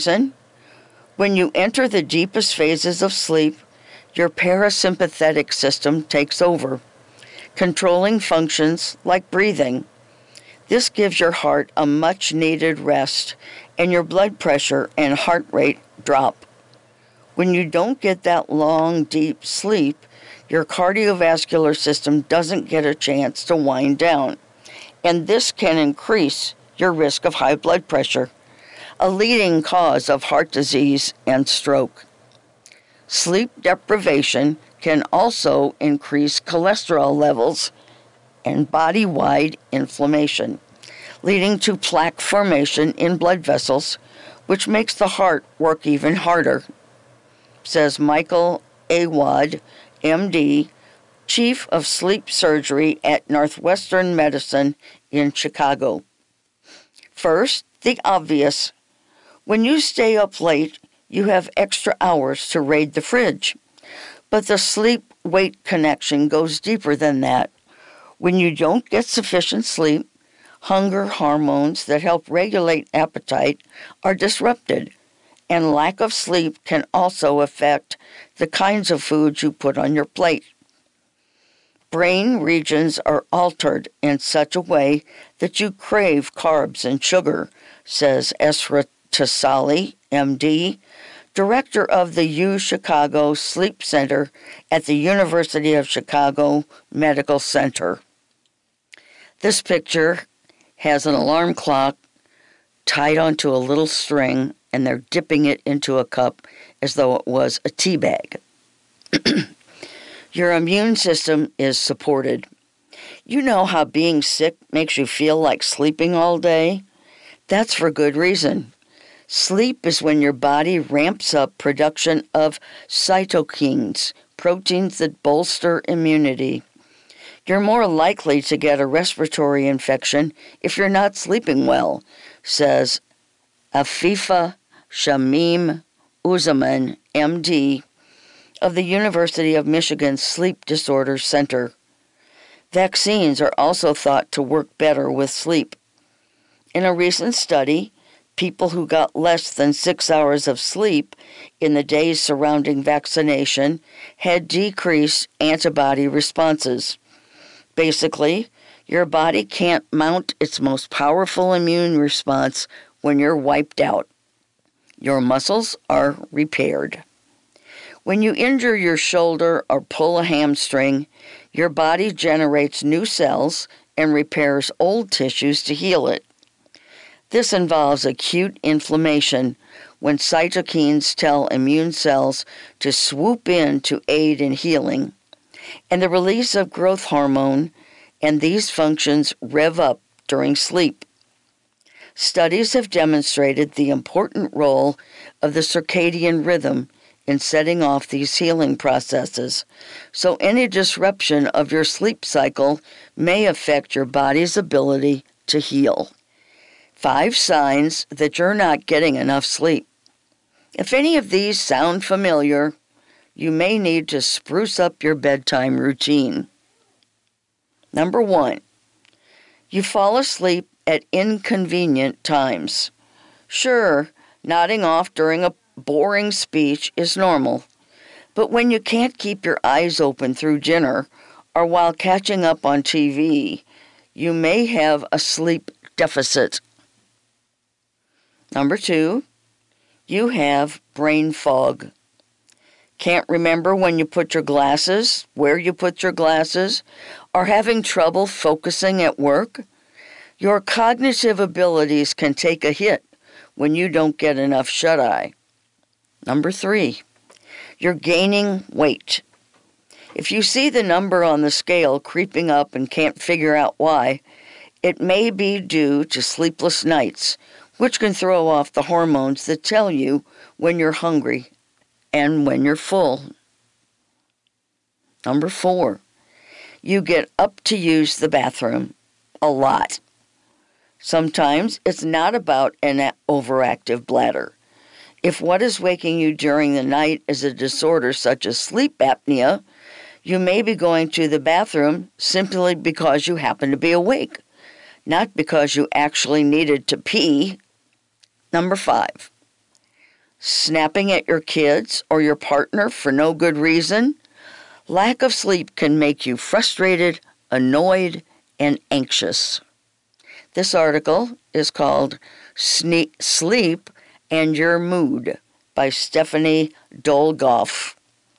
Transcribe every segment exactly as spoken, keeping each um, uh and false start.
When you enter the deepest phases of sleep, your parasympathetic system takes over, controlling functions like breathing. This gives your heart a much-needed rest, and your blood pressure and heart rate drop. When you don't get that long, deep sleep, your cardiovascular system doesn't get a chance to wind down, and this can increase your risk of high blood pressure, a leading cause of heart disease and stroke. Sleep deprivation can also increase cholesterol levels and body-wide inflammation, leading to plaque formation in blood vessels, which makes the heart work even harder, says Michael Awad, M D, Chief of Sleep Surgery at Northwestern Medicine in Chicago. First, the obvious. When you stay up late, you have extra hours to raid the fridge. But the sleep-wake connection goes deeper than that. When you don't get sufficient sleep, hunger hormones that help regulate appetite are disrupted, and lack of sleep can also affect the kinds of foods you put on your plate. Brain regions are altered in such a way that you crave carbs and sugar, says Esra Tassali, M D, director of the U Chicago Sleep Center at the University of Chicago Medical Center. This picture has an alarm clock tied onto a little string, and they're dipping it into a cup as though it was a tea bag. Your immune system is supported. You know how being sick makes you feel like sleeping all day? That's for good reason. Sleep is when your body ramps up production of cytokines, proteins that bolster immunity. You're more likely to get a respiratory infection if you're not sleeping well, says Afifa Shamim Uzaman, M D, of the University of Michigan Sleep Disorders Center. Vaccines are also thought to work better with sleep. In a recent study, people who got less than six hours of sleep in the days surrounding vaccination had decreased antibody responses. Basically, your body can't mount its most powerful immune response when you're wiped out. Your muscles are repaired. When you injure your shoulder or pull a hamstring, your body generates new cells and repairs old tissues to heal it. This involves acute inflammation when cytokines tell immune cells to swoop in to aid in healing, and the release of growth hormone, and these functions rev up during sleep. Studies have demonstrated the important role of the circadian rhythm in setting off these healing processes, so any disruption of your sleep cycle may affect your body's ability to heal. Five signs that you're not getting enough sleep. If any of these sound familiar, you may need to spruce up your bedtime routine. Number one, you fall asleep at inconvenient times. Sure, nodding off during a boring speech is normal, but when you can't keep your eyes open through dinner or while catching up on T V, you may have a sleep deficit. Number two, you have brain fog. Can't remember when you put your glasses, where you put your glasses, or having trouble focusing at work? Your cognitive abilities can take a hit when you don't get enough shut-eye. Number three, you're gaining weight. If you see the number on the scale creeping up and can't figure out why, it may be due to sleepless nights, which can throw off the hormones that tell you when you're hungry and when you're full. Number four, you get up to use the bathroom a lot. Sometimes it's not about an overactive bladder. If what is waking you during the night is a disorder such as sleep apnea, you may be going to the bathroom simply because you happen to be awake, not because you actually needed to pee. Number five, snapping at your kids or your partner for no good reason, lack of sleep can make you frustrated, annoyed, and anxious. This article is called Sleep and Your Mood by Stephanie Dolgoff.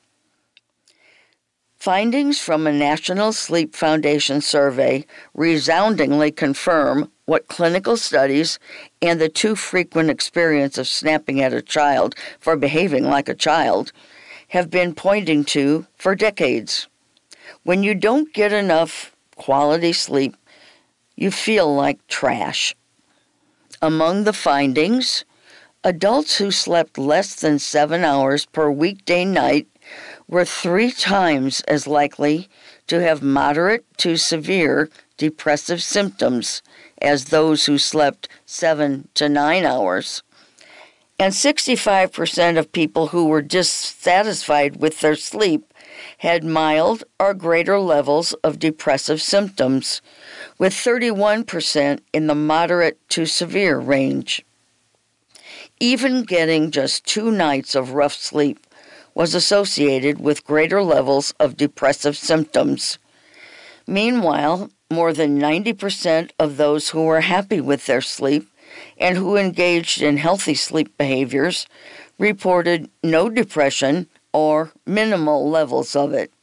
Findings from a National Sleep Foundation survey resoundingly confirm what clinical studies and the too frequent experience of snapping at a child for behaving like a child have been pointing to for decades. When you don't get enough quality sleep, you feel like trash. Among the findings, adults who slept less than seven hours per weekday night were three times as likely to have moderate to severe depressive symptoms as those who slept seven to nine hours. And sixty-five percent of people who were dissatisfied with their sleep had mild or greater levels of depressive symptoms, with thirty-one percent in the moderate to severe range. Even getting just two nights of rough sleep was associated with greater levels of depressive symptoms. Meanwhile, more than ninety percent of those who were happy with their sleep and who engaged in healthy sleep behaviors reported no depression or minimal levels of it.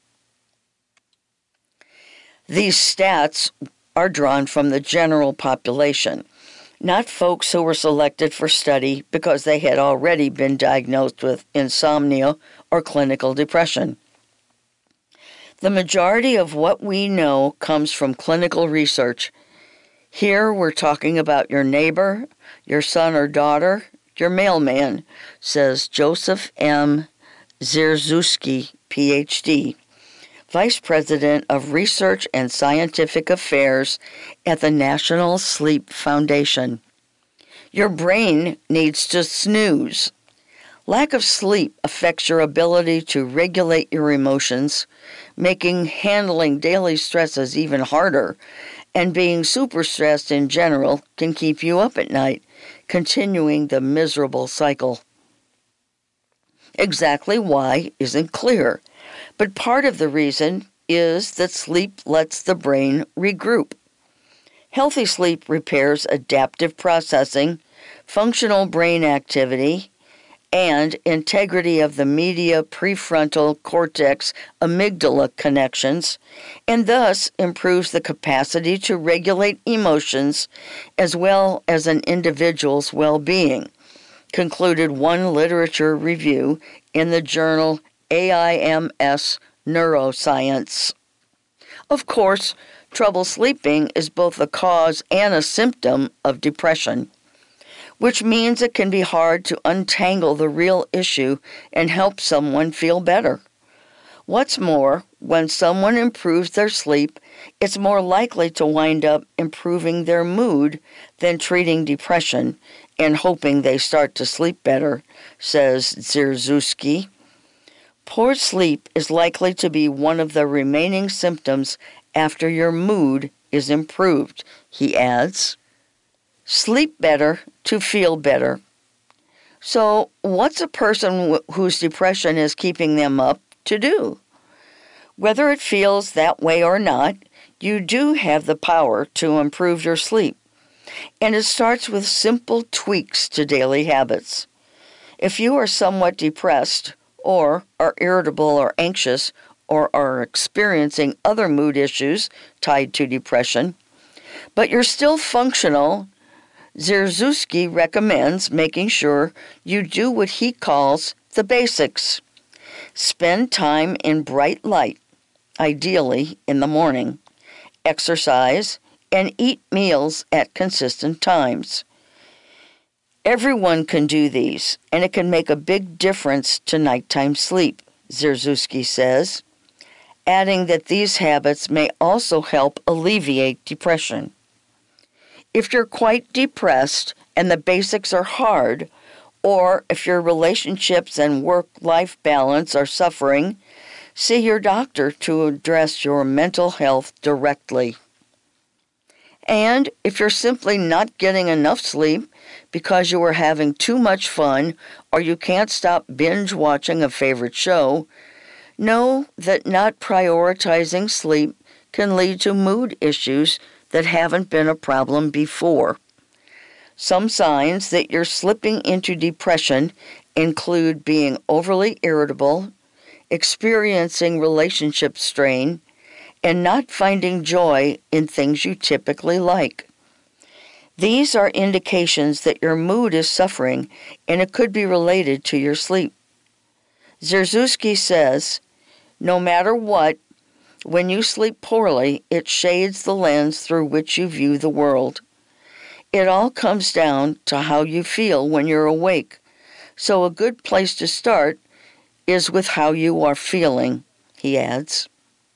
These stats are drawn from the general population, not folks who were selected for study because they had already been diagnosed with insomnia or clinical depression. The majority of what we know comes from clinical research. Here we're talking about your neighbor, your son or daughter, your mailman, says Joseph M. Zierzewski, P H D, Vice President of Research and Scientific Affairs at the National Sleep Foundation. Your brain needs to snooze. Lack of sleep affects your ability to regulate your emotions, making handling daily stresses even harder, and being super stressed in general can keep you up at night, continuing the miserable cycle. Exactly why isn't clear, but part of the reason is that sleep lets the brain regroup. Healthy sleep repairs adaptive processing, functional brain activity, and integrity of the media prefrontal cortex amygdala connections, and thus improves the capacity to regulate emotions as well as an individual's well-being, concluded one literature review in the journal A I M S Neuroscience. Of course, trouble sleeping is both a cause and a symptom of depression, which means it can be hard to untangle the real issue and help someone feel better. What's more, when someone improves their sleep, it's more likely to wind up improving their mood than treating depression and hoping they start to sleep better, says Zierzewski. Poor sleep is likely to be one of the remaining symptoms after your mood is improved, he adds. Sleep better to feel better. So, what's a person wh- whose depression is keeping them up to do? Whether it feels that way or not, you do have the power to improve your sleep. And it starts with simple tweaks to daily habits. If you are somewhat depressed, or are irritable or anxious, or are experiencing other mood issues tied to depression, but you're still functional, Zierzewski recommends making sure you do what he calls the basics. Spend time in bright light, ideally in the morning, exercise, and eat meals at consistent times. Everyone can do these, and it can make a big difference to nighttime sleep, Zierzewski says, adding that these habits may also help alleviate depression. If you're quite depressed and the basics are hard, or if your relationships and work-life balance are suffering, see your doctor to address your mental health directly. And if you're simply not getting enough sleep because you are having too much fun or you can't stop binge watching a favorite show, know that not prioritizing sleep can lead to mood issues that haven't been a problem before. Some signs that you're slipping into depression include being overly irritable, experiencing relationship strain, and not finding joy in things you typically like. These are indications that your mood is suffering and it could be related to your sleep. Zierzewski says, no matter what, when you sleep poorly, it shades the lens through which you view the world. It all comes down to how you feel when you're awake, so a good place to start is with how you are feeling, he adds.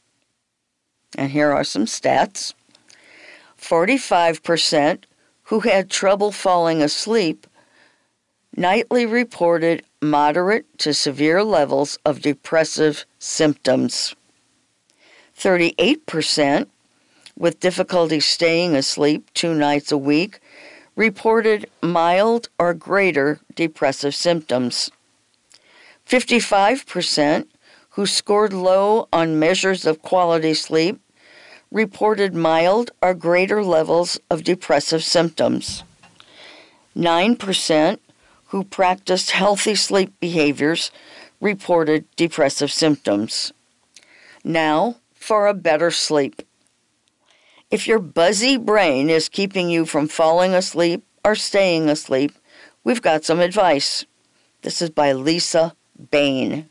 And here are some stats. forty-five percent who had trouble falling asleep nightly reported moderate to severe levels of depressive symptoms. thirty-eight percent with difficulty staying asleep two nights a week reported mild or greater depressive symptoms. fifty-five percent who scored low on measures of quality sleep reported mild or greater levels of depressive symptoms. nine percent who practiced healthy sleep behaviors reported depressive symptoms. Now, for a better sleep. If your buzzy brain is keeping you from falling asleep or staying asleep, we've got some advice. This is by Lisa Bain.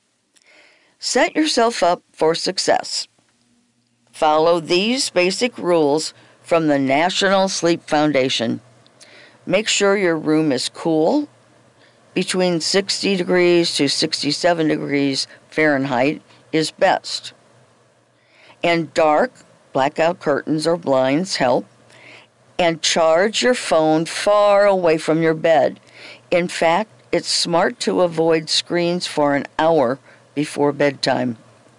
Set yourself up for success. Follow these basic rules from the National Sleep Foundation. Make sure your room is cool, between sixty degrees to sixty-seven degrees Fahrenheit is best. And dark, blackout curtains or blinds help. And charge your phone far away from your bed. In fact, it's smart to avoid screens for an hour before bedtime.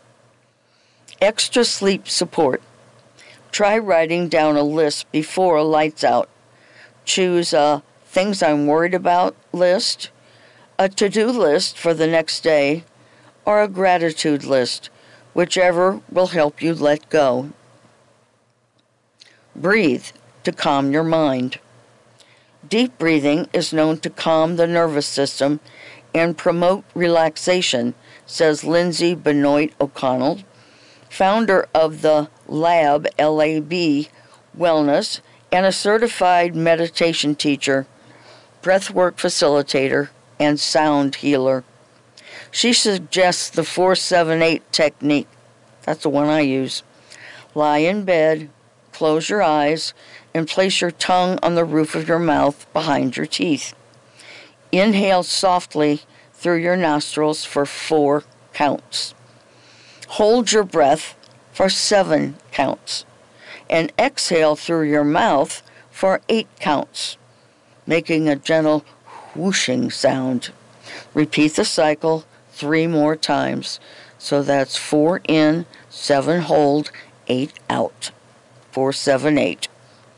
Extra sleep support. Try writing down a list before lights out. Choose a things I'm worried about list, a to-do list for the next day, or a gratitude list, whichever will help you let go. Breathe to calm your mind. Deep breathing is known to calm the nervous system and promote relaxation, says Lindsay Benoit O'Connell, founder of the Lab, L A B, Wellness, and a certified meditation teacher, breathwork facilitator, and sound healer. She suggests the four seven eight technique. That's the one I use. Lie in bed, close your eyes, and place your tongue on the roof of your mouth behind your teeth. Inhale softly through your nostrils for four counts. Hold your breath for seven counts. And exhale through your mouth for eight counts, making a gentle whooshing sound. Repeat the cycle three more times. So that's four in, seven hold, eight out. Four, seven, eight.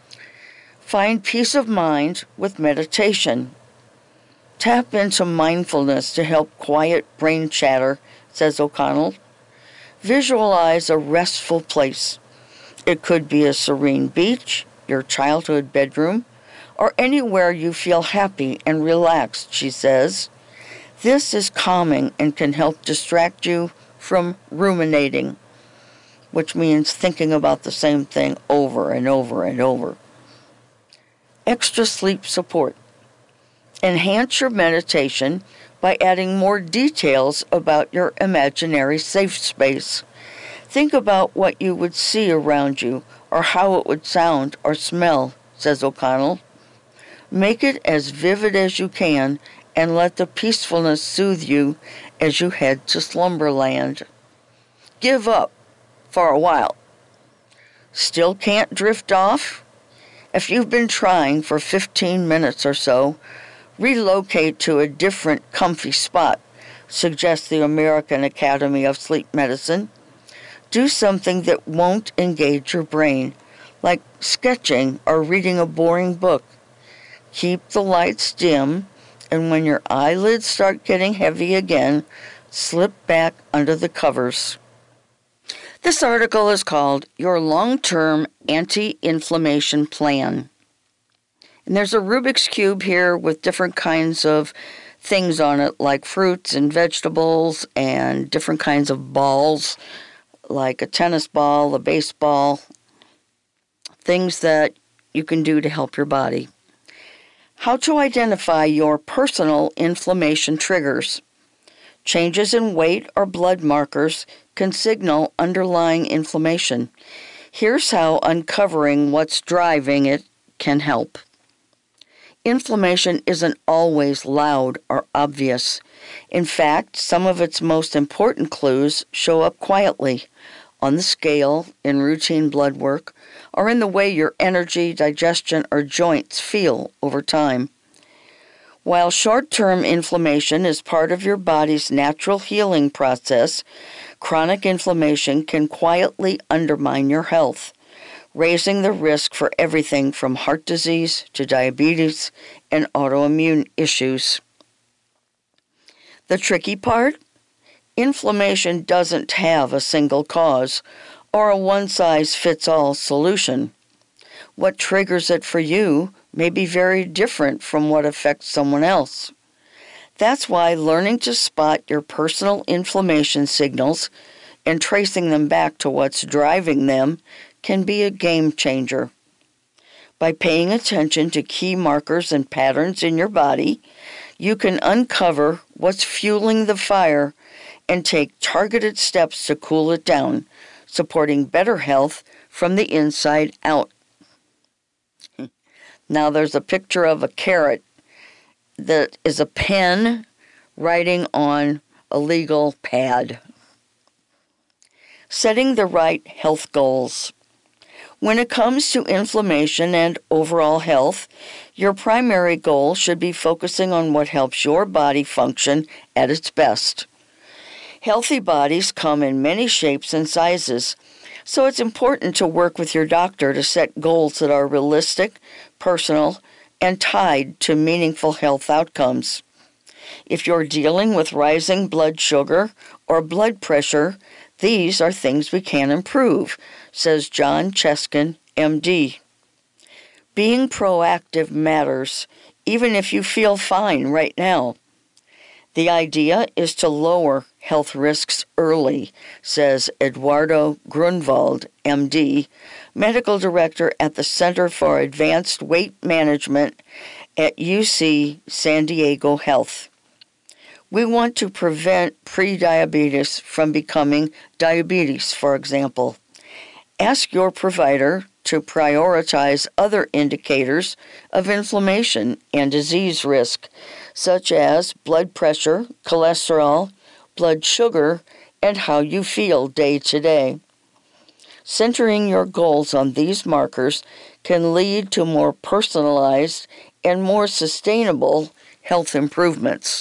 Find peace of mind with meditation. Tap into mindfulness to help quiet brain chatter, says O'Connell. Visualize a restful place. It could be a serene beach, your childhood bedroom, or anywhere you feel happy and relaxed, she says. This is calming and can help distract you from ruminating, which means thinking about the same thing over and over and over. Extra sleep support. Enhance your meditation by adding more details about your imaginary safe space. Think about what you would see around you or how it would sound or smell, says O'Connell. Make it as vivid as you can and let the peacefulness soothe you as you head to slumberland. Give up for a while. Still can't drift off? If you've been trying for fifteen minutes or so, relocate to a different comfy spot, suggests the American Academy of Sleep Medicine. Do something that won't engage your brain, like sketching or reading a boring book. Keep the lights dim, and when your eyelids start getting heavy again, slip back under the covers. This article is called Your Long-Term Anti-Inflammation Plan. And there's a Rubik's Cube here with different kinds of things on it, like fruits and vegetables and different kinds of balls, like a tennis ball, a baseball, things that you can do to help your body. How to identify your personal inflammation triggers. Changes in weight or blood markers can signal underlying inflammation. Here's how uncovering what's driving it can help. Inflammation isn't always loud or obvious. In fact, some of its most important clues show up quietly, on the scale, in routine blood work, or in the way your energy, digestion, or joints feel over time. While short-term inflammation is part of your body's natural healing process, chronic inflammation can quietly undermine your health, raising the risk for everything from heart disease to diabetes and autoimmune issues. The tricky part? Inflammation doesn't have a single cause or a one-size-fits-all solution. What triggers it for you may be very different from what affects someone else. That's why learning to spot your personal inflammation signals and tracing them back to what's driving them can be a game changer. By paying attention to key markers and patterns in your body, you can uncover what's fueling the fire and take targeted steps to cool it down, supporting better health from the inside out. Now there's a picture of a carrot that is a pen writing on a legal pad. Setting the right health goals. When it comes to inflammation and overall health, your primary goal should be focusing on what helps your body function at its best. Healthy bodies come in many shapes and sizes, so it's important to work with your doctor to set goals that are realistic, personal, and tied to meaningful health outcomes. If you're dealing with rising blood sugar or blood pressure, these are things we can improve, says John Cheskin, M D. Being proactive matters, even if you feel fine right now. The idea is to lower health risks early, says Eduardo Grunwald, M D, medical director at the Center for Advanced Weight Management at U C San Diego Health. We want to prevent prediabetes from becoming diabetes, for example. Ask your provider to prioritize other indicators of inflammation and disease risk, such as blood pressure, cholesterol, blood sugar, and how you feel day to day. Centering your goals on these markers can lead to more personalized and more sustainable health improvements.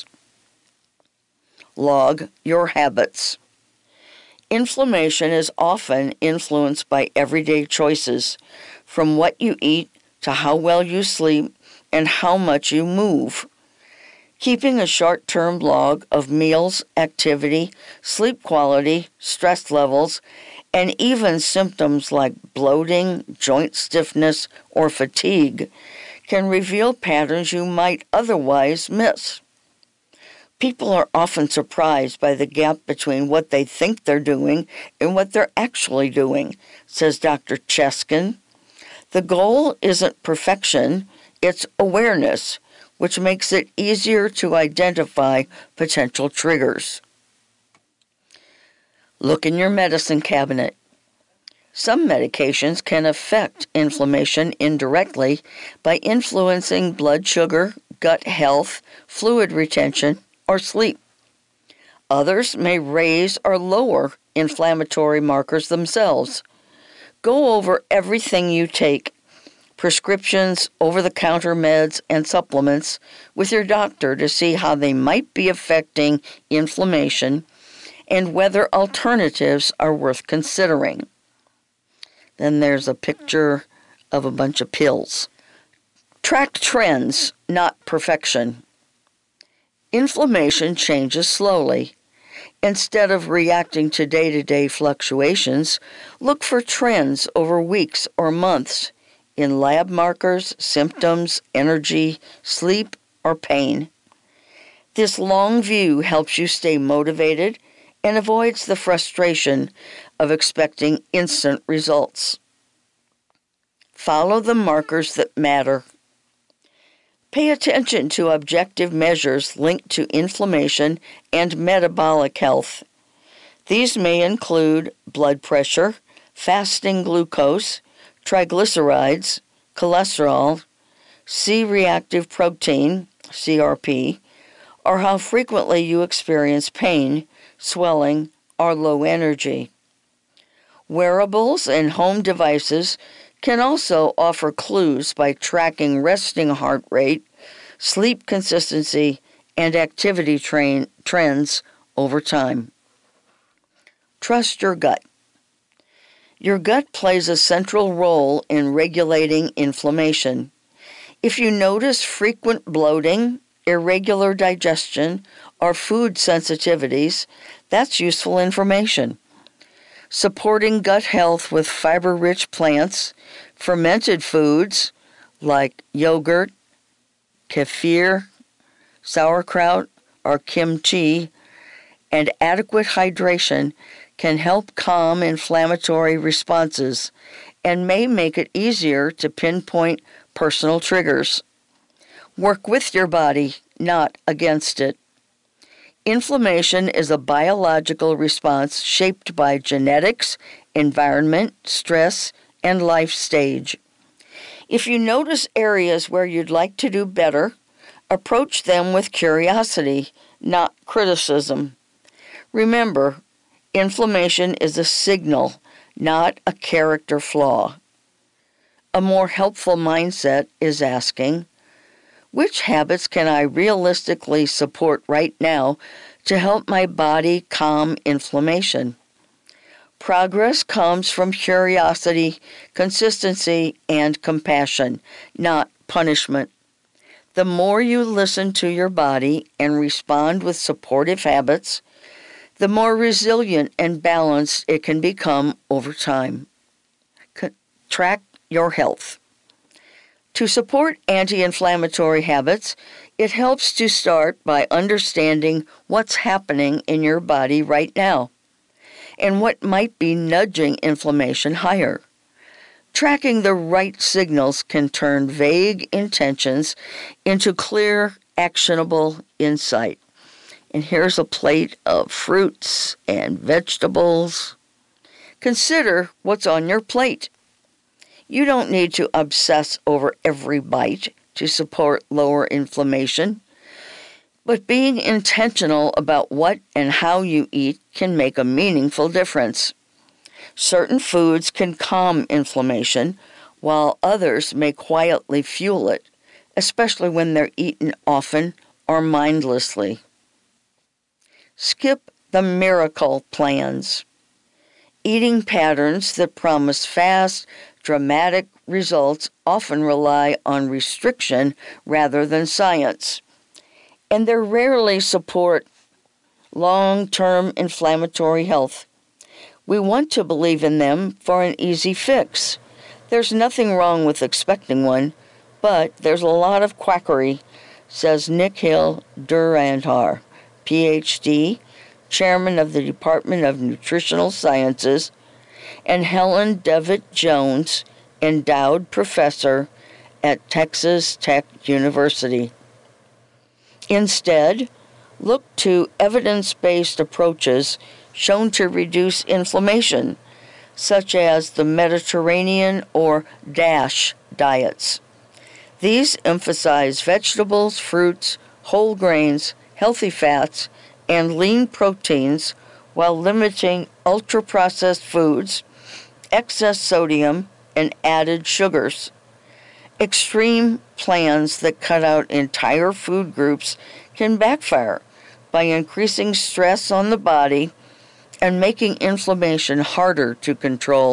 Log your habits. Inflammation is often influenced by everyday choices, from what you eat to how well you sleep and how much you move. Keeping a short-term log of meals, activity, sleep quality, stress levels, and even symptoms like bloating, joint stiffness, or fatigue can reveal patterns you might otherwise miss. People are often surprised by the gap between what they think they're doing and what they're actually doing, says Doctor Cheskin. The goal isn't perfection, it's awareness, which makes it easier to identify potential triggers. Look in your medicine cabinet. Some medications can affect inflammation indirectly by influencing blood sugar, gut health, fluid retention, or sleep. Others may raise or lower inflammatory markers themselves. Go over everything you take, prescriptions, over-the-counter meds, and supplements, with your doctor to see how they might be affecting inflammation and whether alternatives are worth considering. Then there's a picture of a bunch of pills. Track trends, not perfection. Inflammation changes slowly. Instead of reacting to day-to-day fluctuations, look for trends over weeks or months in lab markers, symptoms, energy, sleep, or pain. This long view helps you stay motivated and avoids the frustration of expecting instant results. Follow the markers that matter. Pay attention to objective measures linked to inflammation and metabolic health. These may include blood pressure, fasting glucose, triglycerides, cholesterol, C-reactive protein, C R P, or how frequently you experience pain, swelling, or low energy. Wearables and home devices can also offer clues by tracking resting heart rate, sleep consistency, and activity train, trends over time. Trust your gut. Your gut plays a central role in regulating inflammation. If you notice frequent bloating, irregular digestion, or food sensitivities, that's useful information. Supporting gut health with fiber-rich plants, fermented foods like yogurt, kefir, sauerkraut, or kimchi, and adequate hydration can help calm inflammatory responses and may make it easier to pinpoint personal triggers. Work with your body, not against it. Inflammation is a biological response shaped by genetics, environment, stress, and life stage. If you notice areas where you'd like to do better, approach them with curiosity, not criticism. Remember, inflammation is a signal, not a character flaw. A more helpful mindset is asking, which habits can I realistically support right now to help my body calm inflammation? Progress comes from curiosity, consistency, and compassion, not punishment. The more you listen to your body and respond with supportive habits, the more resilient and balanced it can become over time. C- track your health. To support anti-inflammatory habits, it helps to start by understanding what's happening in your body right now and what might be nudging inflammation higher. Tracking the right signals can turn vague intentions into clear, actionable insight. And here's a plate of fruits and vegetables. Consider what's on your plate. You don't need to obsess over every bite to support lower inflammation, but being intentional about what and how you eat can make a meaningful difference. Certain foods can calm inflammation, while others may quietly fuel it, especially when they're eaten often or mindlessly. Skip the miracle plans. Eating patterns that promise fast, dramatic results often rely on restriction rather than science, and they rarely support long-term inflammatory health. We want to believe in them for an easy fix. There's nothing wrong with expecting one, but there's a lot of quackery, says Nikhil Durandhar, P H D, Chairman of the Department of Nutritional Sciences, and Helen Devitt Jones, Endowed Professor at Texas Tech University. Instead, look to evidence-based approaches shown to reduce inflammation, such as the Mediterranean or DASH diets. These emphasize vegetables, fruits, whole grains, healthy fats, and lean proteins while limiting ultra-processed foods, excess sodium, and added sugars. Extreme plans that cut out entire food groups can backfire by increasing stress on the body and making inflammation harder to control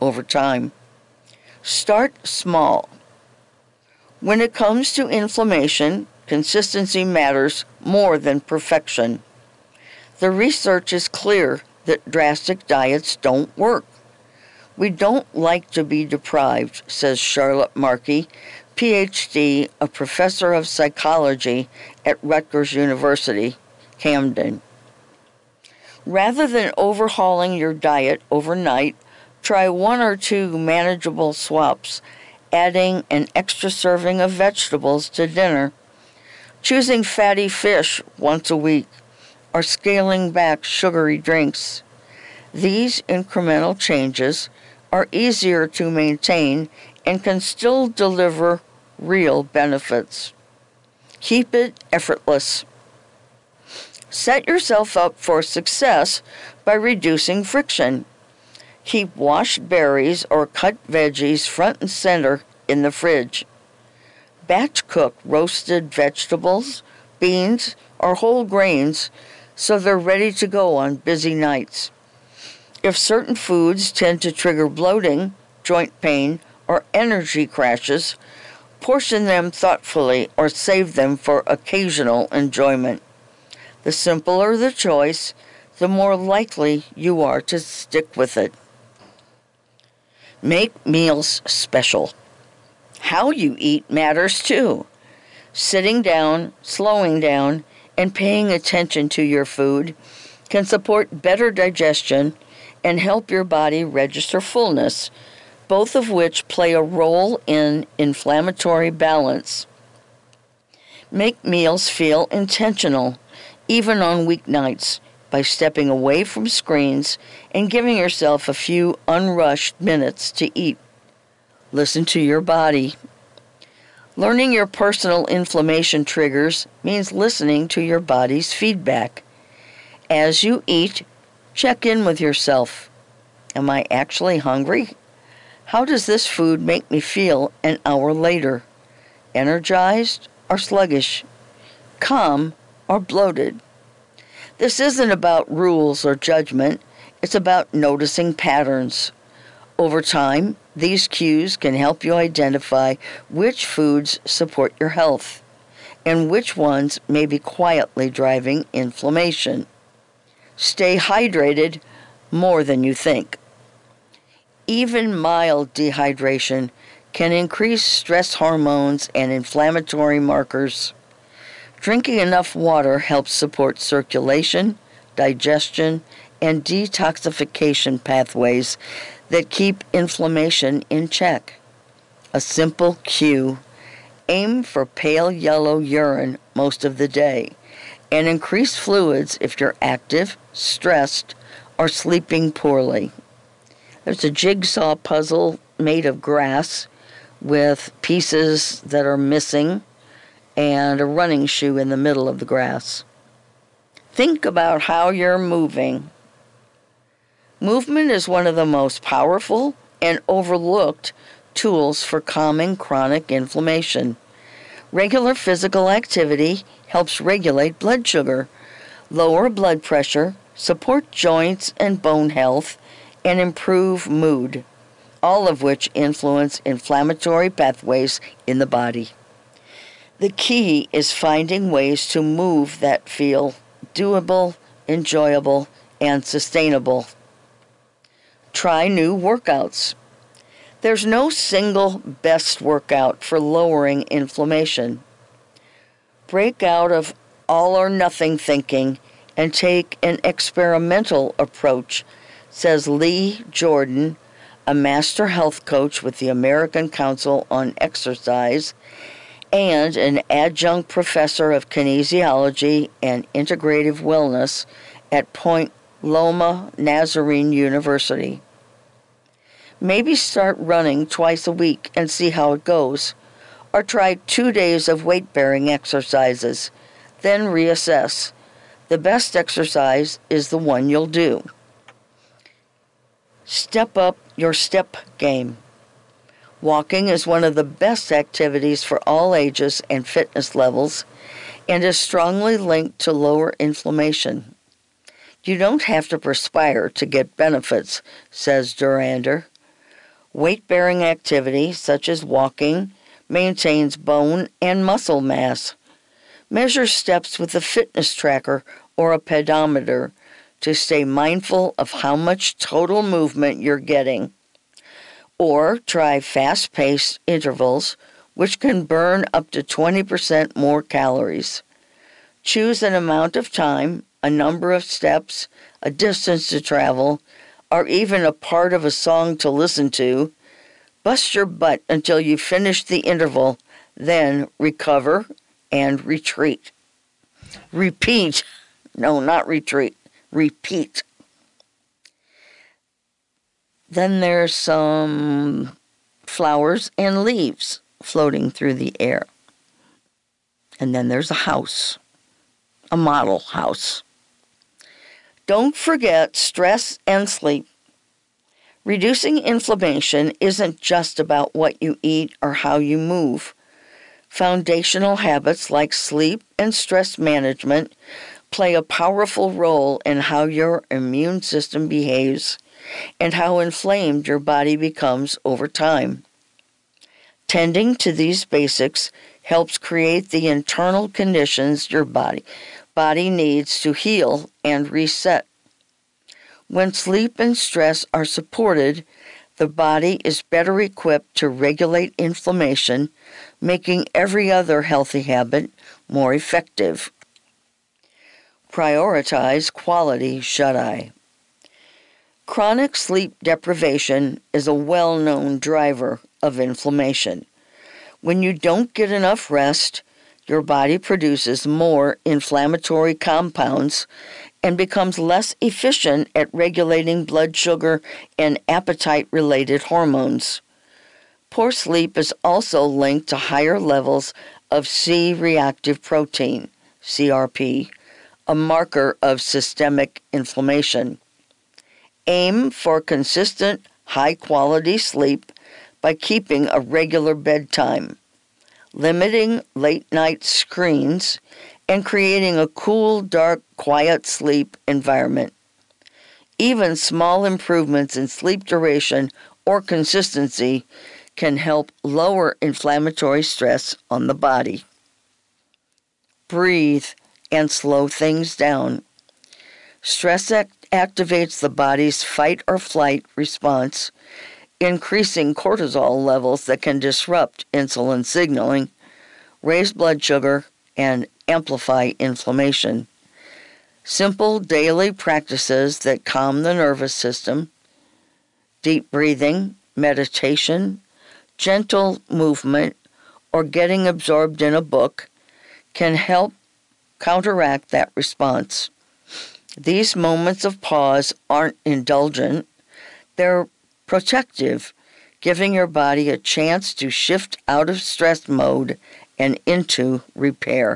over time. Start small. When it comes to inflammation, consistency matters more than perfection. The research is clear that drastic diets don't work. We don't like to be deprived, says Charlotte Markey, P H D, a professor of psychology at Rutgers University, Camden. Rather than overhauling your diet overnight, try one or two manageable swaps, adding an extra serving of vegetables to dinner, choosing fatty fish once a week, or scaling back sugary drinks. These incremental changes are easier to maintain and can still deliver real benefits. Keep it effortless. Set yourself up for success by reducing friction. Keep washed berries or cut veggies front and center in the fridge. Batch cook roasted vegetables, beans, or whole grains so they're ready to go on busy nights. If certain foods tend to trigger bloating, joint pain, or energy crashes, portion them thoughtfully or save them for occasional enjoyment. The simpler the choice, the more likely you are to stick with it. Make meals special. How you eat matters too. Sitting down, slowing down, and paying attention to your food can support better digestion and help your body register fullness, both of which play a role in inflammatory balance. Make meals feel intentional, even on weeknights, by stepping away from screens and giving yourself a few unrushed minutes to eat. Listen to your body. Learning your personal inflammation triggers means listening to your body's feedback. As you eat, check in with yourself. Am I actually hungry? How does this food make me feel an hour later? Energized or sluggish? Calm or bloated? This isn't about rules or judgment. It's about noticing patterns. Over time, these cues can help you identify which foods support your health and which ones may be quietly driving inflammation. Stay hydrated more than you think. Even mild dehydration can increase stress hormones and inflammatory markers. Drinking enough water helps support circulation, digestion, and detoxification pathways that keep inflammation in check. A simple cue: aim for pale yellow urine most of the day, and increase fluids if you're active, stressed, or sleeping poorly. There's a jigsaw puzzle made of grass with pieces that are missing and a running shoe in the middle of the grass. Think about how you're moving. Movement is one of the most powerful and overlooked tools for calming chronic inflammation. Regular physical activity helps regulate blood sugar, lower blood pressure, support joints and bone health, and improve mood, all of which influence inflammatory pathways in the body. The key is finding ways to move that feel doable, enjoyable, and sustainable. Try new workouts. There's no single best workout for lowering inflammation. Break out of all or nothing thinking and take an experimental approach, says Lee Jordan, a master health coach with the American Council on Exercise and an adjunct professor of kinesiology and integrative wellness at Point Loma Nazarene University. Maybe start running twice a week and see how it goes, or try two days of weight-bearing exercises, then reassess. The best exercise is the one you'll do. Step up your step game. Walking is one of the best activities for all ages and fitness levels and is strongly linked to lower inflammation. You don't have to perspire to get benefits, says Durander. Weight-bearing activity, such as walking, maintains bone and muscle mass. Measure steps with a fitness tracker or a pedometer to stay mindful of how much total movement you're getting. Or try fast-paced intervals, which can burn up to twenty percent more calories. Choose an amount of time, a number of steps, a distance to travel, or even a part of a song to listen to. Bust your butt until you finish the interval, then recover and retreat. Repeat. No, not retreat. Repeat. Then there's some flowers and leaves floating through the air. And then there's a house, a model house. Don't forget stress and sleep. Reducing inflammation isn't just about what you eat or how you move. Foundational habits like sleep and stress management play a powerful role in how your immune system behaves and how inflamed your body becomes over time. Tending to these basics helps create the internal conditions your body, body needs to heal and reset. When sleep and stress are supported, the body is better equipped to regulate inflammation, making every other healthy habit more effective. Prioritize quality shut-eye. Chronic sleep deprivation is a well-known driver of inflammation. When you don't get enough rest, your body produces more inflammatory compounds and becomes less efficient at regulating blood sugar and appetite-related hormones. Poor sleep is also linked to higher levels of C-reactive protein, C R P, a marker of systemic inflammation. Aim for consistent, high-quality sleep by keeping a regular bedtime, limiting late-night screens, and creating a cool, dark, quiet sleep environment. Even small improvements in sleep duration or consistency can help lower inflammatory stress on the body. Breathe and slow things down. Stress act- activates the body's fight or flight response, increasing cortisol levels that can disrupt insulin signaling, raise blood sugar, and amplify inflammation. Simple daily practices that calm the nervous system, deep breathing, meditation, gentle movement, or getting absorbed in a book can help counteract that response. These moments of pause aren't indulgent, they're protective, giving your body a chance to shift out of stress mode and into repair.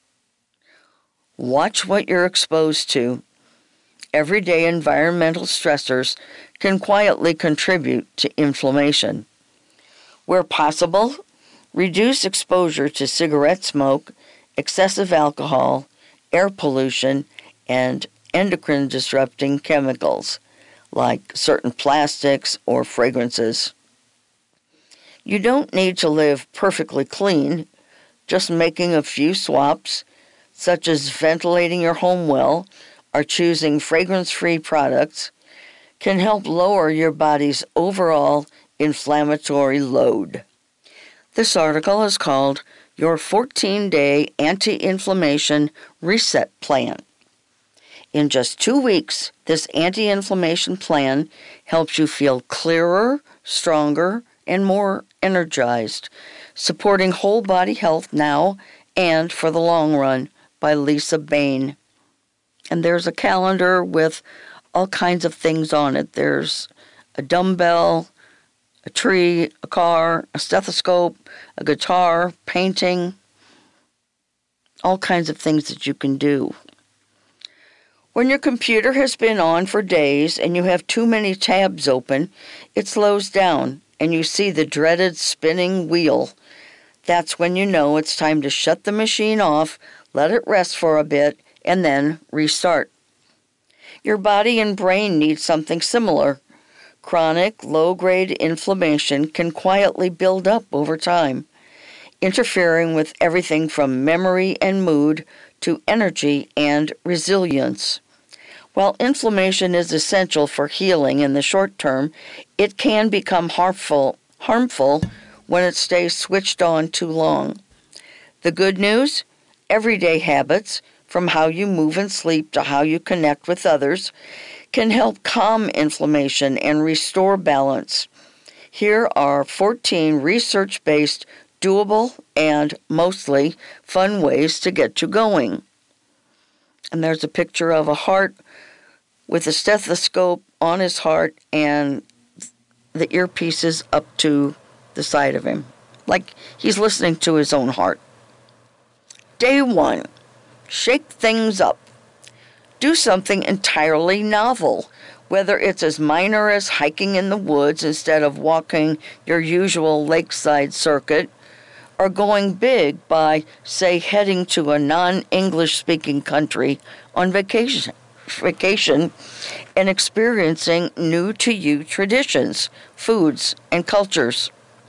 Watch what you're exposed to. Everyday environmental stressors can quietly contribute to inflammation. Where possible, reduce exposure to cigarette smoke, excessive alcohol, air pollution, and endocrine-disrupting chemicals, like certain plastics or fragrances. You don't need to live perfectly clean. Just making a few swaps, such as ventilating your home well or choosing fragrance-free products, can help lower your body's overall inflammatory load. This article is called Your fourteen-Day Anti-Inflammation Reset Plan. In just two weeks, this anti-inflammation plan helps you feel clearer, stronger, and more energized, supporting whole body health now and for the long run, by Lisa Bain. And there's a calendar with all kinds of things on it. There's a dumbbell, a tree, a car, a stethoscope, a guitar, painting, all kinds of things that you can do. When your computer has been on for days and you have too many tabs open, it slows down and you see the dreaded spinning wheel. That's when you know it's time to shut the machine off, let it rest for a bit, and then restart. Your body and brain need something similar. Chronic, low-grade inflammation can quietly build up over time, interfering with everything from memory and mood to energy and resilience. While inflammation is essential for healing in the short term, it can become harmful, harmful when it stays switched on too long. The good news? Everyday habits, from how you move and sleep to how you connect with others, can help calm inflammation and restore balance. Here are fourteen research-based, doable, and mostly fun ways to get you going. And there's a picture of a heart with a stethoscope on his heart and the earpieces up to the side of him, like he's listening to his own heart. Day one, shake things up. Do something entirely novel, whether it's as minor as hiking in the woods instead of walking your usual lakeside circuit, or going big by, say, heading to a non-English speaking country on vacation, vacation and experiencing new-to-you traditions, foods, and cultures.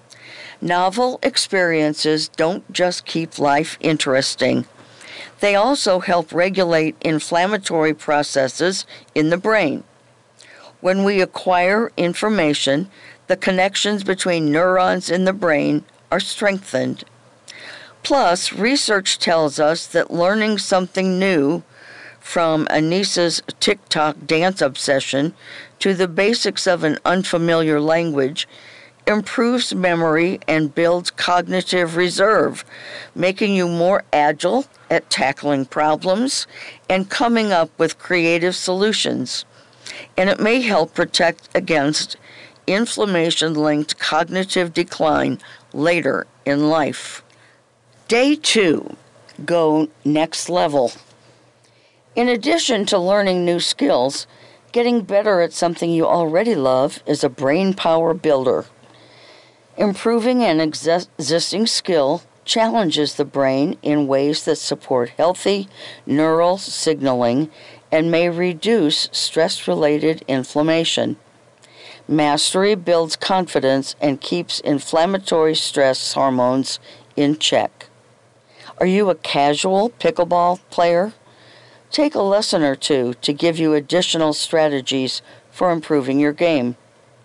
Novel experiences don't just keep life interesting. They also help regulate inflammatory processes in the brain. When we acquire information, the connections between neurons in the brain are strengthened. Plus, research tells us that learning something new, from Anissa's TikTok dance obsession to the basics of an unfamiliar language, improves memory and builds cognitive reserve, making you more agile at tackling problems and coming up with creative solutions. And it may help protect against inflammation-linked cognitive decline later in life. Day two, go next level. In addition to learning new skills, getting better at something you already love is a brain power builder. Improving an exi- existing skill challenges the brain in ways that support healthy neural signaling and may reduce stress-related inflammation. Mastery builds confidence and keeps inflammatory stress hormones in check. Are you a casual pickleball player? Take a lesson or two to give you additional strategies for improving your game.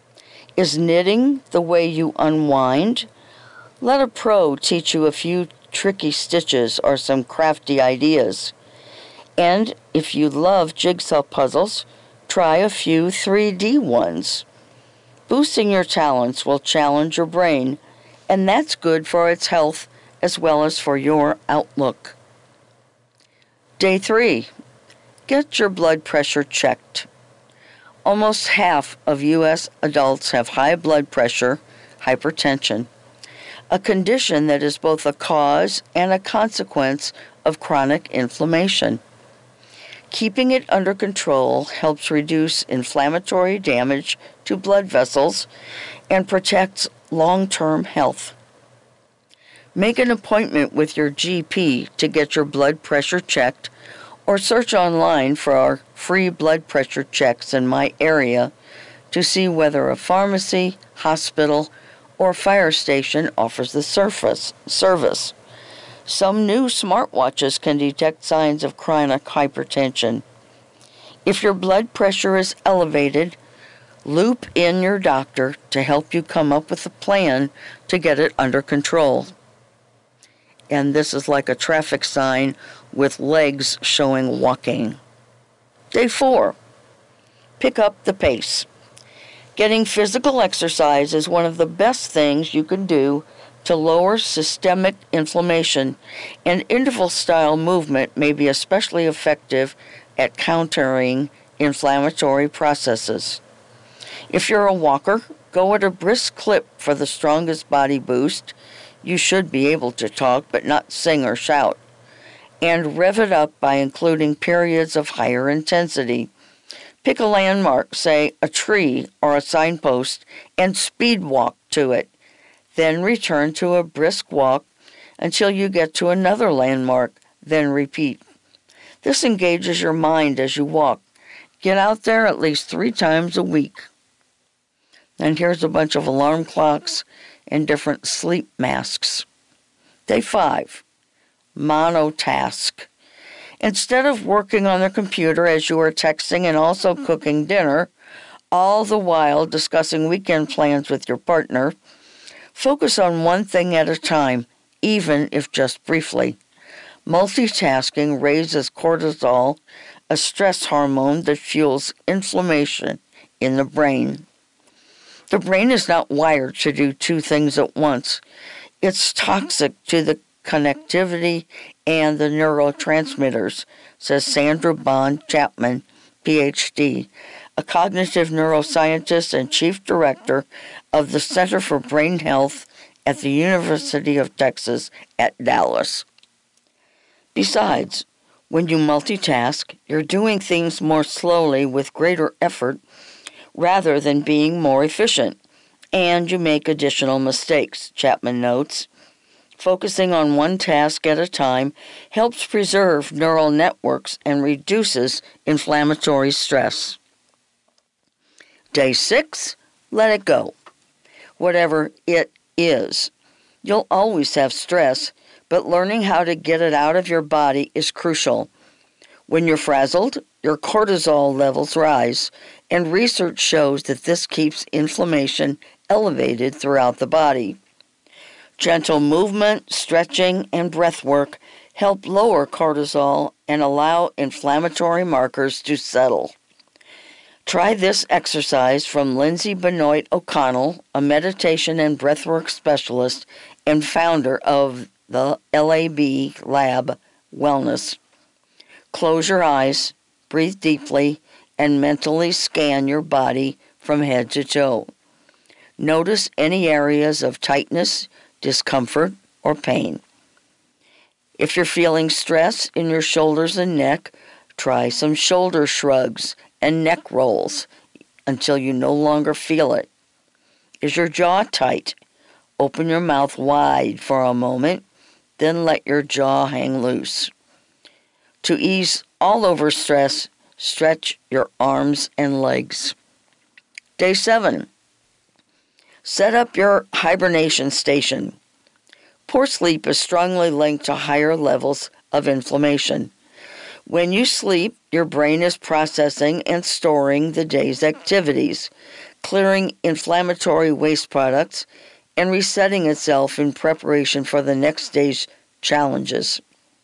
Is knitting the way you unwind? Let a pro teach you a few tricky stitches or some crafty ideas. And if you love jigsaw puzzles, try a few three D ones. Boosting your talents will challenge your brain, and that's good for its health as well as for your outlook. Day three, get your blood pressure checked. Almost half of U S adults have high blood pressure, hypertension, a condition that is both a cause and a consequence of chronic inflammation. Keeping it under control helps reduce inflammatory damage to blood vessels and protects long-term health. Make an appointment with your G P to get your blood pressure checked, or search online for our free blood pressure checks in my area to see whether a pharmacy, hospital, or fire station offers the surface, service. Some new smartwatches can detect signs of chronic hypertension. If your blood pressure is elevated, loop in your doctor to help you come up with a plan to get it under control. And this is like a traffic sign with legs showing walking. Day four, pick up the pace. Getting physical exercise is one of the best things you can do to lower systemic inflammation, and interval-style movement may be especially effective at countering inflammatory processes. If you're a walker, go at a brisk clip for the strongest body boost. You should be able to talk, but not sing or shout. And rev it up by including periods of higher intensity. Pick a landmark, say a tree or a signpost, and speed walk to it. Then return to a brisk walk until you get to another landmark, then repeat. This engages your mind as you walk. Get out there at least three times a week. And here's a bunch of alarm clocks and different sleep masks. Day five, monotask. Instead of working on the computer as you are texting and also cooking dinner, all the while discussing weekend plans with your partner, focus on one thing at a time, even if just briefly. Multitasking raises cortisol, a stress hormone that fuels inflammation in the brain. The brain is not wired to do two things at once. It's toxic to the connectivity and the neurotransmitters, says Sandra Bond Chapman, P H D, a cognitive neuroscientist and chief director of the Center for Brain Health at the University of Texas at Dallas. Besides, when you multitask, you're doing things more slowly with greater effort rather than being more efficient, and you make additional mistakes, Chapman notes. Focusing on one task at a time helps preserve neural networks and reduces inflammatory stress. Day six, let it go. Whatever it is. You'll always have stress, but learning how to get it out of your body is crucial. When you're frazzled, your cortisol levels rise, and research shows that this keeps inflammation elevated throughout the body. Gentle movement, stretching, and breath work help lower cortisol and allow inflammatory markers to settle. Try this exercise from Lindsay Benoit O'Connell, a meditation and breathwork specialist and founder of the L A B Lab Wellness. Close your eyes, breathe deeply, and mentally scan your body from head to toe. Notice any areas of tightness, discomfort, or pain. If you're feeling stress in your shoulders and neck, try some shoulder shrugs and neck rolls until you no longer feel it. Is your jaw tight? Open your mouth wide for a moment, then let your jaw hang loose. To ease all over stress, stretch your arms and legs. Day seven. Set up your hibernation station. Poor sleep is strongly linked to higher levels of inflammation. When you sleep, your brain is processing and storing the day's activities, clearing inflammatory waste products, and resetting itself in preparation for the next day's challenges.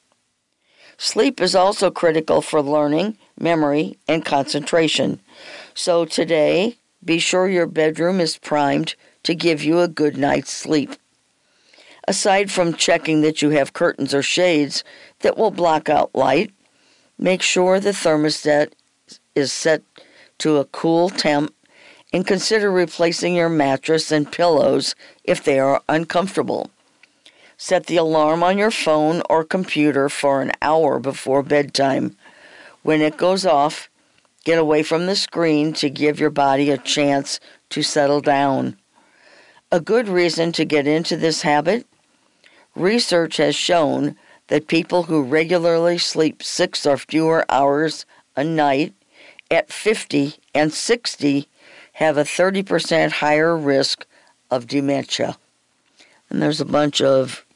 Sleep is also critical for learning, memory, and concentration. So today, be sure your bedroom is primed to give you a good night's sleep. Aside from checking that you have curtains or shades that will block out light, make sure the thermostat is set to a cool temp and consider replacing your mattress and pillows if they are uncomfortable. Set the alarm on your phone or computer for an hour before bedtime. When it goes off, get away from the screen to give your body a chance to settle down. A good reason to get into this habit? Research has shown that people who regularly sleep six or fewer hours a night at fifty and sixty have a thirty percent higher risk of dementia. And there's a bunch of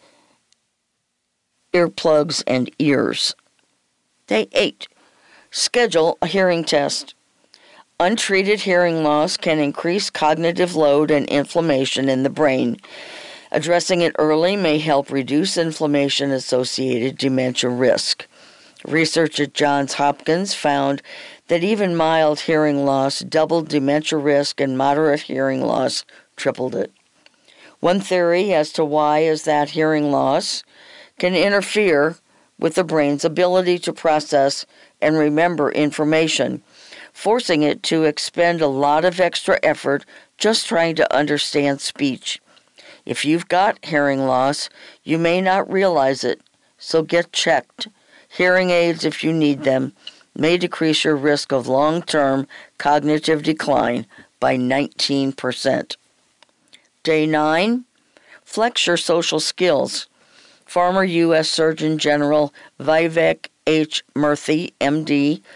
earplugs and ears. Day eight. Schedule a hearing test. Untreated hearing loss can increase cognitive load and inflammation in the brain. Addressing it early may help reduce inflammation-associated dementia risk. Research at Johns Hopkins found that even mild hearing loss doubled dementia risk and moderate hearing loss tripled it. One theory as to why is that hearing loss can interfere with the brain's ability to process and remember information, forcing it to expend a lot of extra effort just trying to understand speech. If you've got hearing loss, you may not realize it, so get checked. Hearing aids, if you need them, may decrease your risk of long-term cognitive decline by nineteen percent. Day nine, flex your social skills. Former U S Surgeon General Vivek H. Murthy, M D,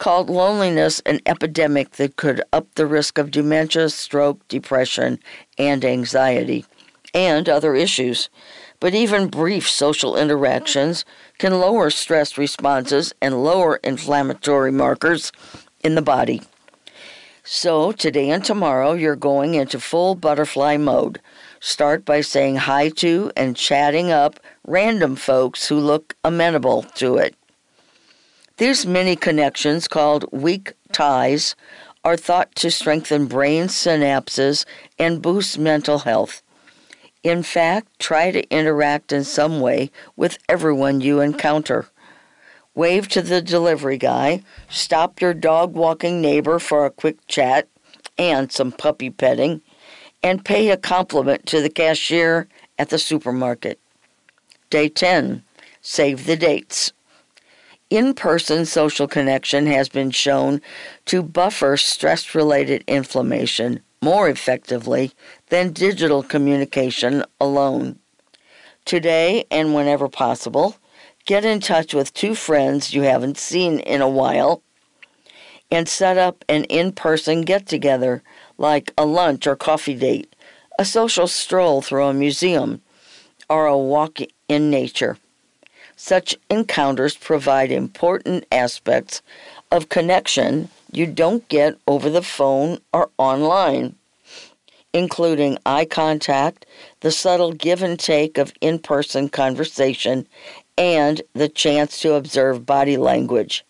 called loneliness an epidemic that could up the risk of dementia, stroke, depression, and anxiety, and other issues. But even brief social interactions can lower stress responses and lower inflammatory markers in the body. So today and tomorrow, you're going into full butterfly mode. Start by saying hi to and chatting up random folks who look amenable to it. These mini connections, called weak ties, are thought to strengthen brain synapses and boost mental health. In fact, try to interact in some way with everyone you encounter. Wave to the delivery guy, stop your dog-walking neighbor for a quick chat and some puppy petting, and pay a compliment to the cashier at the supermarket. Day ten. Save the dates. In-person social connection has been shown to buffer stress-related inflammation more effectively than digital communication alone. Today, and whenever possible, get in touch with two friends you haven't seen in a while and set up an in-person get-together, like a lunch or coffee date, a social stroll through a museum, or a walk in nature. Such encounters provide important aspects of connection you don't get over the phone or online, including eye contact, the subtle give and take of in-person conversation, and the chance to observe body language.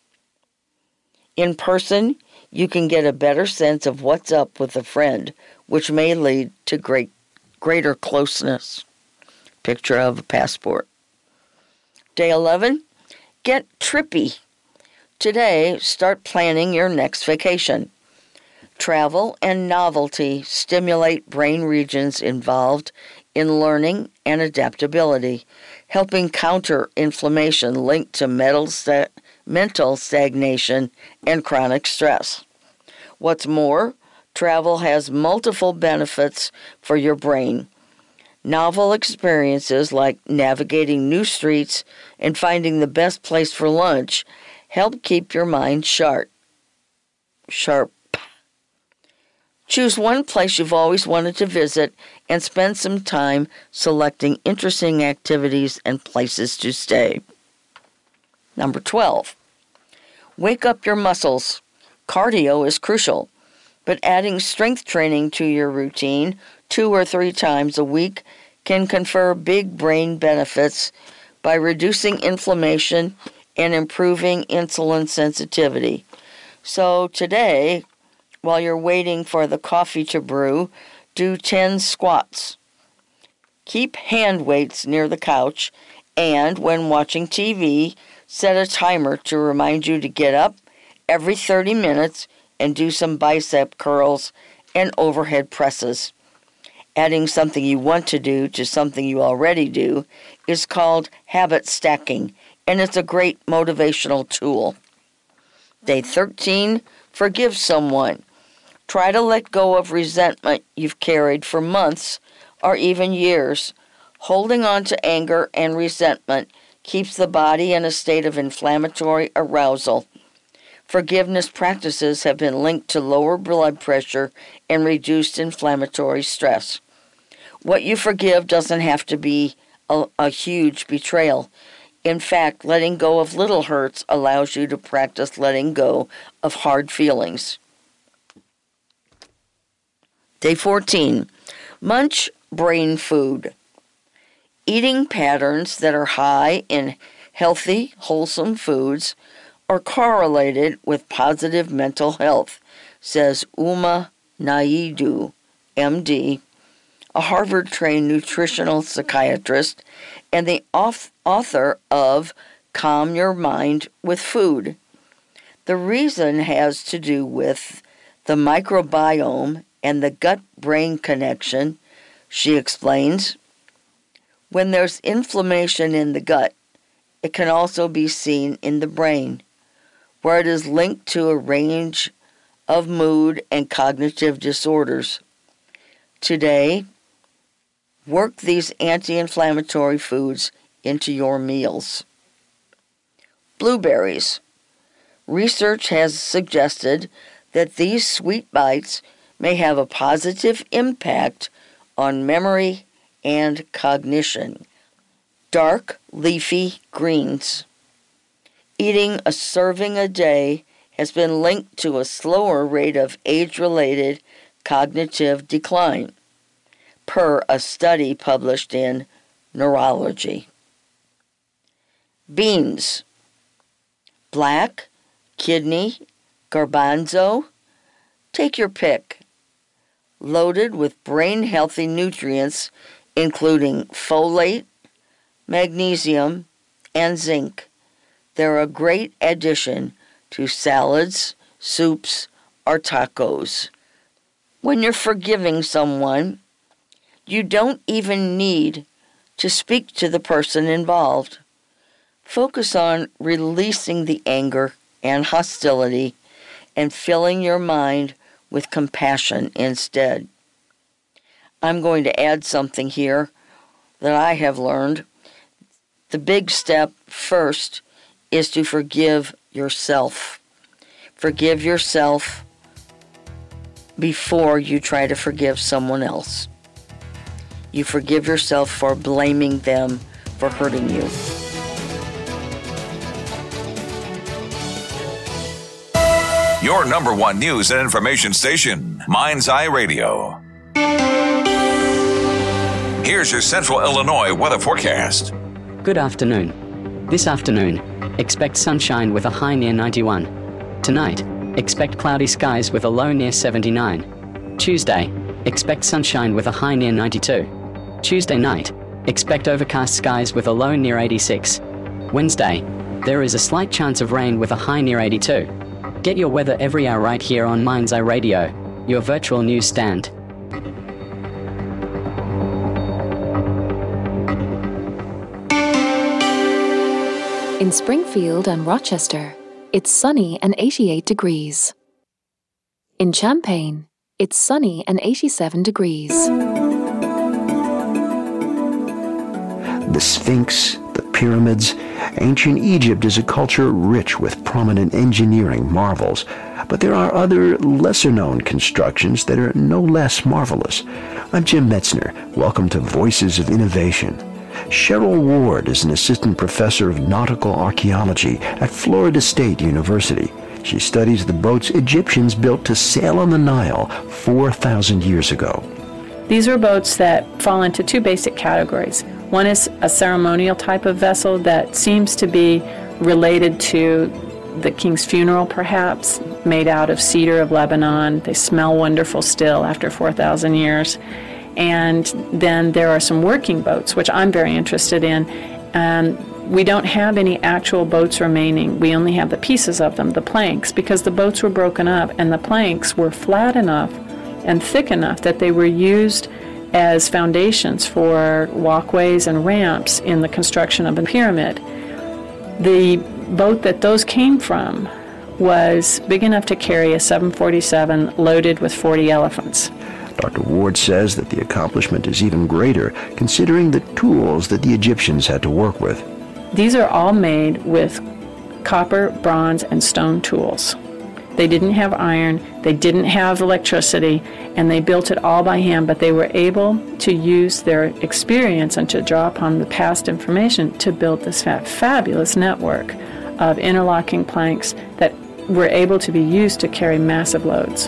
In person, you can get a better sense of what's up with a friend, which may lead to great, greater closeness. Picture of a passport. Day eleven, get trippy. Today, start planning your next vacation. Travel and novelty stimulate brain regions involved in learning and adaptability, helping counter inflammation linked to mental, sta- mental stagnation and chronic stress. What's more, travel has multiple benefits for your brain. Novel experiences like navigating new streets and finding the best place for lunch help keep your mind sharp. Sharp. Choose one place you've always wanted to visit and spend some time selecting interesting activities and places to stay. Number twelve. Wake up your muscles. Cardio is crucial, but adding strength training to your routine two or three times a week can confer big brain benefits by reducing inflammation and improving insulin sensitivity. So today, while you're waiting for the coffee to brew, do ten squats. Keep hand weights near the couch, and when watching T V, set a timer to remind you to get up every thirty minutes and do some bicep curls and overhead presses. Adding something you want to do to something you already do is called habit stacking, and it's a great motivational tool. Day thirteen, forgive someone. Try to let go of resentment you've carried for months or even years. Holding on to anger and resentment keeps the body in a state of inflammatory arousal. Forgiveness practices have been linked to lower blood pressure and reduced inflammatory stress. What you forgive doesn't have to be a, a huge betrayal. In fact, letting go of little hurts allows you to practice letting go of hard feelings. Day fourteen. Munch brain food. Eating patterns that are high in healthy, wholesome foods are correlated with positive mental health, says Uma Naidoo, M D, a Harvard-trained nutritional psychiatrist and the author of Calm Your Mind with Food. The reason has to do with the microbiome and the gut-brain connection, she explains. When there's inflammation in the gut, it can also be seen in the brain, where it is linked to a range of mood and cognitive disorders. Today, work these anti-inflammatory foods into your meals. Blueberries. research has suggested that these sweet bites may have a positive impact on memory and cognition. Dark leafy greens. Eating a serving a day has been linked to a slower rate of age-related cognitive decline, per a study published in Neurology. Beans. Black, kidney, garbanzo, take your pick. Loaded with brain-healthy nutrients including folate, magnesium, and zinc. They're a great addition to salads, soups, or tacos. When you're forgiving someone, you don't even need to speak to the person involved. Focus on releasing the anger and hostility and filling your mind with compassion instead. I'm going to add something here that I have learned. The big step first is to forgive yourself. Forgive yourself before you try to forgive someone else. You forgive yourself for blaming them for hurting you. Your number one news and information station, Mind's Eye Radio. Here's your Central Illinois weather forecast. Good afternoon. This afternoon, expect sunshine with a high near ninety-one. Tonight, expect cloudy skies with a low near seventy-nine. Tuesday, expect sunshine with a high near ninety-two. Tuesday night, expect overcast skies with a low near eighty-six. Wednesday, there is a slight chance of rain with a high near eighty-two. Get your weather every hour right here on Mind's Eye Radio, your virtual news stand. In Springfield and Rochester, it's sunny and eighty-eight degrees. In Champaign, it's sunny and eighty-seven degrees. The Sphinx, the pyramids. Ancient Egypt is a culture rich with prominent engineering marvels, but there are other lesser-known constructions that are no less marvelous. I'm Jim Metzner. Welcome to Voices of Innovation. Cheryl Ward is an assistant professor of nautical archaeology at Florida State University. She studies the boats Egyptians built to sail on the Nile four thousand years ago. These are boats that fall into two basic categories. One is a ceremonial type of vessel that seems to be related to the king's funeral, perhaps, made out of cedar of Lebanon. They smell wonderful still after four thousand years. And then there are some working boats, which I'm very interested in. And we don't have any actual boats remaining. We only have the pieces of them, the planks, because the boats were broken up and the planks were flat enough and thick enough that they were used as foundations for walkways and ramps in the construction of a pyramid. The boat that those came from was big enough to carry a seven forty-seven loaded with forty elephants. Doctor Ward says that the accomplishment is even greater considering the tools that the Egyptians had to work with. These are all made with copper, bronze, and stone tools. They didn't have iron, they didn't have electricity, and they built it all by hand, but they were able to use their experience and to draw upon the past information to build this fabulous network of interlocking planks that were able to be used to carry massive loads.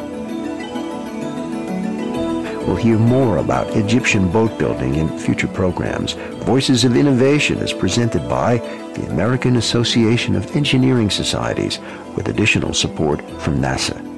We'll hear more about Egyptian boat building in future programs. Voices of Innovation is presented by the American Association of Engineering Societies with additional support from NASA.